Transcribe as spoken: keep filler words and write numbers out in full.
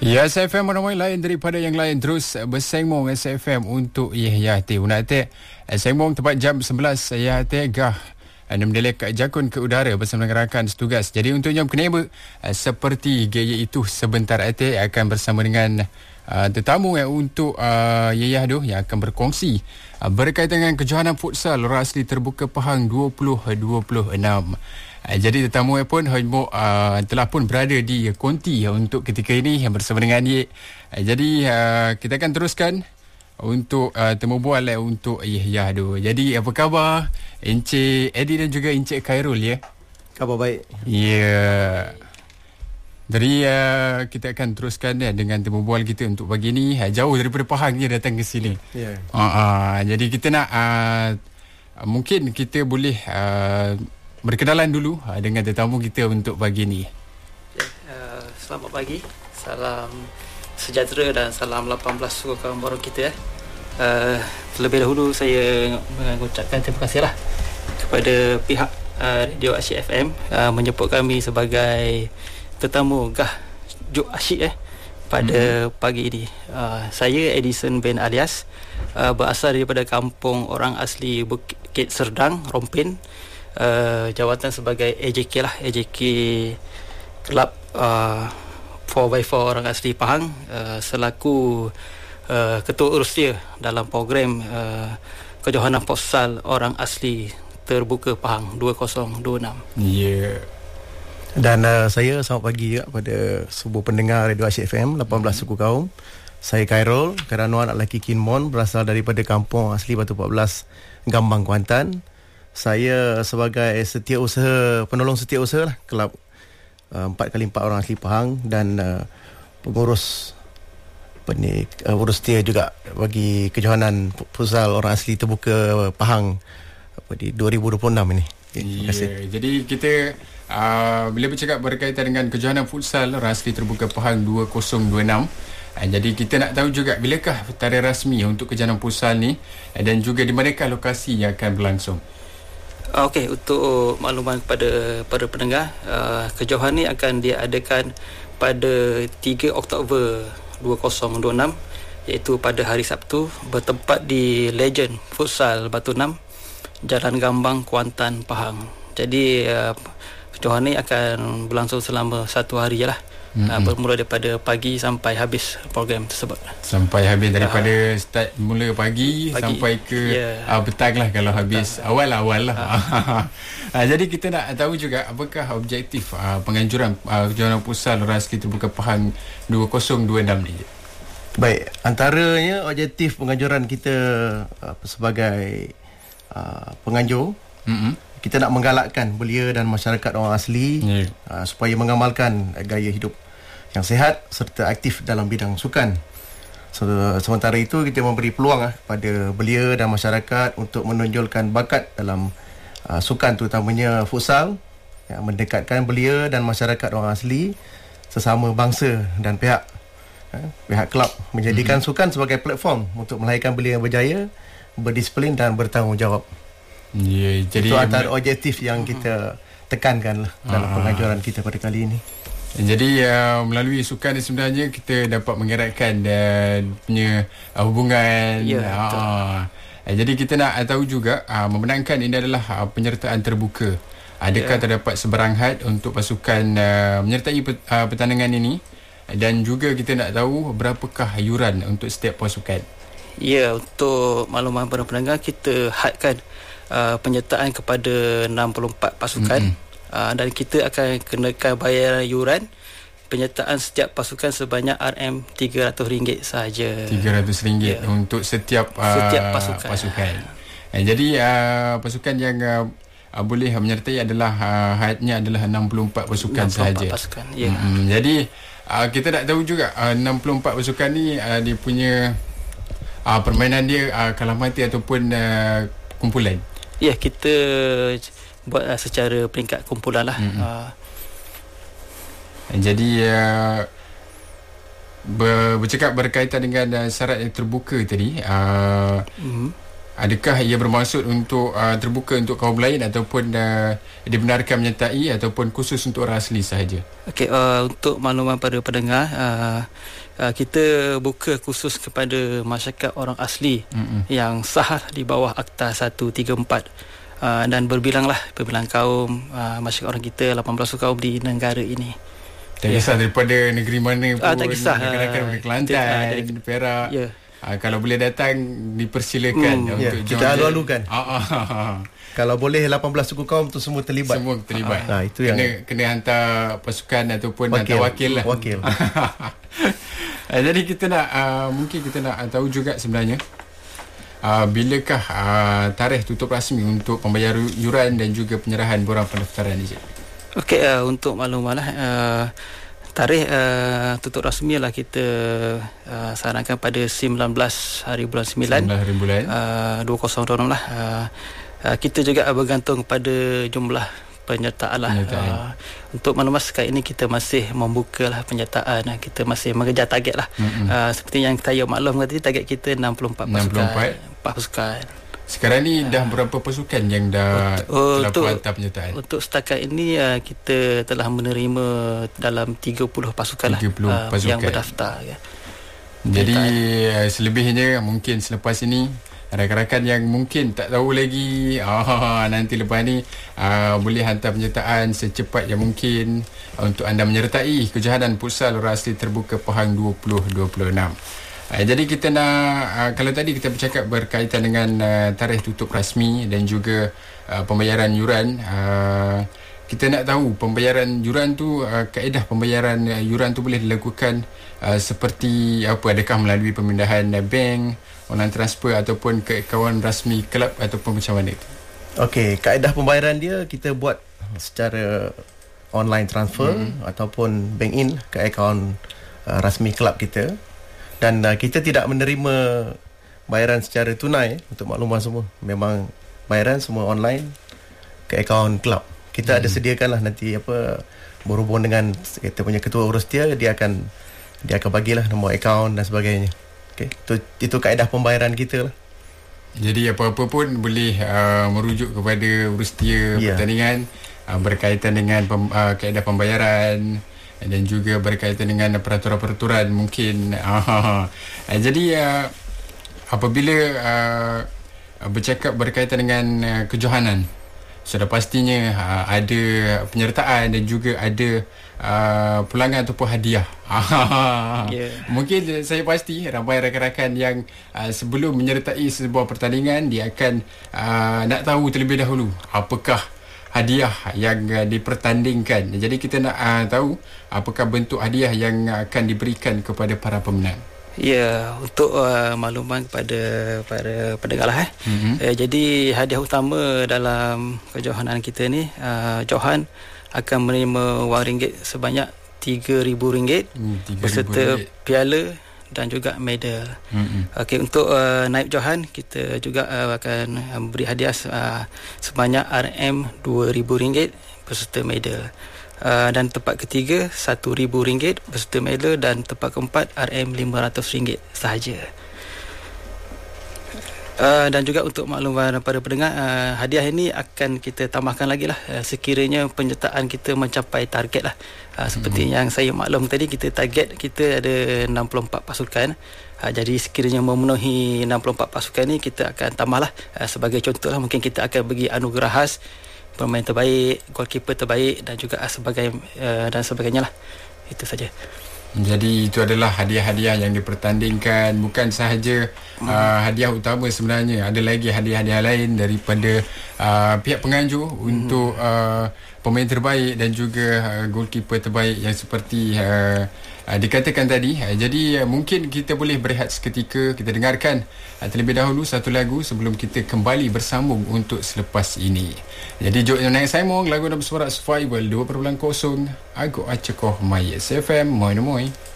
Ya, S F M ramai lain daripada yang lain terus bersembung S F M untuk ya te unate sembung tepat jam sebelas ya te gah anda mendelek jakun ke udara bersama dengan rakan setugas. Jadi untuk jam keneba seperti gaya itu sebentar ate akan bersama dengan uh, tetamu yang untuk uh, Yayah tu yang akan berkongsi uh, berkaitan dengan kejohanan futsal rasli terbuka Pahang dua ribu dua puluh enam. Uh, jadi tetamu pun uh, telah pun berada di konti uh, untuk ketika ini yang bersama dengan Ye. Uh, jadi uh, kita akan teruskan untuk uh, temu bual uh, untuk Yahya tu. Jadi apa khabar Encik Eddie dan juga Encik Khairul ya? Khabar baik. Ya. Yeah. Jadi uh, kita akan teruskan uh, dengan temu bual kita untuk pagi ni. Uh, jauh daripada Pahang dia datang ke sini. Ya. Yeah. Uh, uh, jadi kita nak uh, mungkin kita boleh uh, berkenalan dulu uh, dengan tetamu kita untuk pagi ni. Ya, uh, selamat pagi. Salam sejahtera dan salam lapan belas suku kawan baru kita. Uh, terlebih dahulu saya mengucapkan terima kasihlah kepada pihak uh, Radio Asyik F M uh, menyebut kami sebagai tetamu Gah Juk Asyik eh pada mm-hmm. pagi ini. Uh, saya Edison bin Alias, uh, berasal daripada kampung orang asli Bukit Serdang, Rompin. Uh, jawatan sebagai A J K lah, A J K Club uh, four by four orang asli Pahang, uh, selaku uh, ketua urus dia dalam program uh, kejohanan futsal orang asli terbuka Pahang dua ribu dua puluh enam. Ya. Yeah. Dan uh, saya selamat pagi juga pada semua pendengar Radio Asyik F M lapan belas suku kaum. Saya Khairul, Keranuan Lelaki Kinmon, berasal daripada kampung asli Batu empat belas, Gambang, Kuantan. Saya sebagai setiausaha, penolong setiausaha lah, kelab uh, empat kali empat orang asli Pahang dan uh, pengurus penik, uh, urus setia juga bagi kejohanan futsal orang asli terbuka Pahang apa di dua ribu dua puluh enam ini. Okay, terima kasih. Yeah, jadi kita uh, bila bercakap berkaitan dengan kejohanan futsal orang asli terbuka Pahang dua ribu dua puluh enam, uh, jadi kita nak tahu juga bilakah tarikh rasmi untuk kejohanan futsal ni uh, dan juga di manakah lokasi yang akan berlangsung. Okey, untuk makluman kepada para pendengar, uh, kejohanan ini akan diadakan pada tiga Oktober dua ribu dua puluh enam, iaitu pada hari Sabtu, bertempat di Legend Futsal Batu Enam, Jalan Gambang, Kuantan, Pahang. Jadi uh, kejohanan ini akan berlangsung selama satu hari je lah. Mm-hmm. Uh, bermula daripada pagi sampai habis program tersebut. Sampai habis daripada uh, start mula pagi, pagi sampai ke yeah. uh, petang lah kalau habis. Petang. Awal-awal lah. Uh. uh, jadi kita nak tahu juga apakah objektif uh, penganjuran uh, kejohanan futsal orang asli terbuka Pahang dua ribu dua puluh enam ni. Baik, antaranya objektif penganjuran kita uh, sebagai uh, penganjur, mm-hmm. kita nak menggalakkan belia dan masyarakat orang asli yeah. uh, supaya mengamalkan uh, gaya hidup yang sihat serta aktif dalam bidang sukan. So, sementara itu kita memberi peluang uh, kepada belia dan masyarakat untuk menonjolkan bakat dalam uh, sukan, terutamanya futsal, yang mendekatkan belia dan masyarakat orang asli, sesama bangsa dan pihak uh, pihak kelab, menjadikan mm-hmm. sukan sebagai platform untuk melahirkan belia yang berjaya, berdisiplin dan bertanggungjawab. Yeah, jadi itu antara objektif yang kita tekankan lah dalam uh, pengajuran kita pada kali ini. Jadi uh, melalui sukan ni sebenarnya kita dapat mengeratkan uh, punya uh, hubungan. Ya, uh, uh, jadi kita nak tahu juga uh, memenangkan ini adalah uh, penyertaan terbuka. Adakah yeah. terdapat sebarang had untuk pasukan uh, menyertai pet, uh, pertandingan ini, dan juga kita nak tahu berapakah yuran untuk setiap pasukan. Ya, untuk makluman para pendengar, kita hadkan uh, penyertaan kepada enam puluh empat pasukan. Mm-hmm. Uh, dan kita akan kenakan bayaran yuran penyertaan setiap pasukan sebanyak R M tiga ratus ringgit sahaja. tiga ratus ringgit yeah. untuk setiap uh, setiap pasukan. pasukan. Uh, jadi uh, pasukan yang uh, uh, boleh menyertai adalah uh, hadnya adalah enam puluh empat pasukan sahaja. Pasukan. Yeah. Mm-hmm. Jadi uh, kita nak tahu juga uh, enam puluh empat pasukan ni uh, dia punya uh, permainan dia uh, kalah mati ataupun uh, kumpulan. Ya, yeah, kita buat uh, secara peringkat kumpulan lah. Mm-hmm. Uh, Jadi uh, ber, bercakap berkaitan dengan uh, syarat yang terbuka tadi, uh, mm-hmm. adakah ia bermaksud untuk uh, terbuka untuk kaum lain ataupun uh, dibenarkan menyertai ataupun khusus untuk orang asli sahaja? Okey, uh, untuk makluman pada pendengar, uh, uh, kita buka khusus kepada masyarakat orang asli mm-hmm. yang sah di bawah Akta seratus tiga puluh empat uh, dan berbilanglah berbilang kaum uh, masyarakat orang kita lapan belas kaum di negara ini. Tak kisah yeah. daripada negeri mana pun. Ah, tak kisah. Kadang-kadang dari Kelantan, uh, Perak. Yeah. Uh, kalau boleh datang, dipersilakan hmm, untuk yeah. Kita alu-alukan. Ah, ah, ah. Kalau boleh lapan belas suku kaum tu semua terlibat. Semua terlibat. Ah, ah, itu kena, yang kena hantar pasukan ataupun wakil, hantar wakil lah. Wakil. uh, jadi kita nak uh, mungkin kita nak tahu juga sebenarnya uh, bilakah uh, tarikh tutup rasmi untuk pembayar yuran dan juga penyerahan borang pendaftaran ni. Okey, uh, untuk makluman lah. Uh, Tarikh uh, tutup rasmi lah kita uh, sarankan pada sembilan belas hari bulan sembilan sembilan hari bulan uh, dua ribu dua puluh enam lah. Uh, uh, kita juga bergantung pada jumlah penyertaan lah. Uh, untuk maklumat sekarang ini kita masih membuka lah penyertaan. Kita masih mengejar target lah. Mm-hmm. Uh, seperti yang saya maklum tadi, target kita enam puluh empat pasukan. enam puluh empat pasukan. Sekarang ni dah berapa pasukan yang dah telah hantar penyertaan? Untuk setakat ini uh, kita telah menerima dalam tiga puluh pasukan tiga puluh lah pasukan. uh, yang berdaftar. Ya. Jadi uh, selebihnya mungkin selepas ini rakan-rakan yang mungkin tak tahu lagi ah, nanti lepas ni uh, boleh hantar penyertaan secepat yang mungkin untuk anda menyertai kejohanan Futsal Orang Asli Terbuka Pahang dua ribu dua puluh enam. Uh, jadi kita nak uh, kalau tadi kita bercakap berkaitan dengan uh, tarikh tutup rasmi dan juga uh, pembayaran yuran, uh, kita nak tahu pembayaran yuran tu uh, kaedah pembayaran uh, yuran tu boleh dilakukan uh, seperti apa, adakah melalui pemindahan uh, bank, online transfer ataupun ke akaun rasmi kelab ataupun macam mana itu? Okey, kaedah pembayaran dia kita buat secara online transfer hmm. ataupun bank in ke akaun uh, rasmi kelab kita. Dan uh, kita tidak menerima bayaran secara tunai untuk makluman semua. Memang bayaran semua online ke akaun kelab. Kita hmm. ada sediakanlah nanti apa berhubung dengan kita punya ketua urus dia, dia akan dia akan bagilah nombor akaun dan sebagainya. Okey, itu itu kaedah pembayaran kita lah. Jadi apa-apa pun boleh uh, merujuk kepada urustia yeah. pertandingan uh, berkaitan dengan pem, uh, kaedah pembayaran dan juga berkaitan dengan peraturan-peraturan mungkin. Uh, jadi uh, apabila uh, bercakap berkaitan dengan uh, kejohanan, sudah pastinya uh, ada penyertaan dan juga ada uh, pulangan ataupun hadiah. Yeah. Mungkin saya pasti ramai rakan-rakan yang uh, sebelum menyertai sebuah pertandingan dia akan uh, nak tahu terlebih dahulu apakah hadiah yang uh, dipertandingkan. Jadi kita nak uh, tahu apakah bentuk hadiah yang akan diberikan kepada para pemenang. Ya, untuk uh, makluman kepada para pendengar lah. Eh. Mm-hmm. Uh, jadi hadiah utama dalam kejohanan kita ni, uh, Johan akan menerima wang ringgit sebanyak tiga ribu ringgit mm, beserta piala dan juga medal. Mm-hmm. Okey, untuk uh, naib Johan kita juga uh, akan beri hadiah uh, sebanyak R M dua ribu ringgit beserta medal. Uh, dan tempat ketiga satu ribu ringgit beserta medal dan tempat keempat R M lima ratus ringgit sahaja. Uh, dan juga untuk makluman pada pendengar, uh, hadiah ini akan kita tambahkan lagi lah uh, sekiranya penyertaan kita mencapai target lah. Uh, seperti hmm. yang saya maklum tadi, kita target kita ada enam puluh empat pasukan. Uh, jadi sekiranya memenuhi enam puluh empat pasukan ni, kita akan tambah lah. Uh, sebagai contoh lah, mungkin kita akan bagi anugerah khas pemain terbaik, goalkeeper terbaik dan juga uh, sebagai uh, dan sebagainya lah. Itu saja. Jadi itu adalah hadiah-hadiah yang dipertandingkan, bukan sahaja hmm. uh, hadiah utama sebenarnya. Ada lagi hadiah-hadiah lain daripada uh, pihak penganjur hmm. untuk uh, pemain terbaik dan juga uh, goalkeeper terbaik yang seperti uh, uh, dikatakan tadi. Uh, jadi uh, mungkin kita boleh berehat seketika, kita dengarkan uh, terlebih dahulu satu lagu sebelum kita kembali bersambung untuk selepas ini. Jadi Jok Naik Saimong, lagu dalam suara survival dua perpuluhan kosong Agok Acekoh My S F M. Moi moi.